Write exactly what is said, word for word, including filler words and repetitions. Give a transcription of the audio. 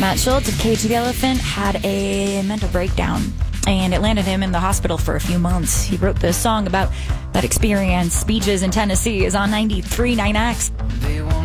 Matt Schultz of Cage the Elephant had a mental breakdown, and it landed him in the hospital for a few months. He wrote this song about that experience. Beaches in Tennessee is on ninety-three point nine X.